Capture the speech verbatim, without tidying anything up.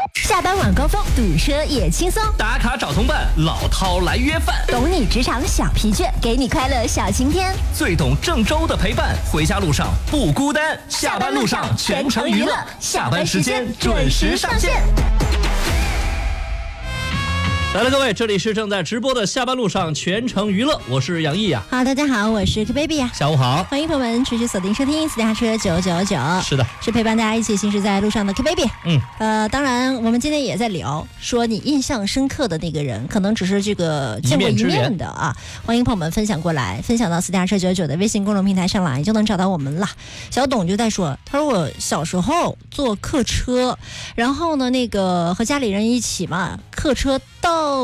下班晚高峰堵车也轻松， 打卡找同伴，老饕来约饭， 懂你职场小疲倦，给你快乐小晴天， 最懂郑州的陪伴，回家路上不孤单，下班路上全程娱乐，下班时间准时上线。来了，各位，这里是正在直播的下班路上全程娱乐，我是杨毅呀。 好，大家好，我是 K Baby 呀。 下午好， 欢迎朋友们持续锁定收听私家车九九九。 是的， 是陪伴大家一起行驶在路上的 K Baby。 嗯， 呃，当然，我们今天也在聊，说你印象深刻的那个人，可能只是这个见过一面的啊。欢迎朋友们分享过来，分享到私家车九九九的微信公众平台上来，就能找到我们了。小董就在说，他说我小时候坐客车，然后呢，那个和家里人一起嘛，客车到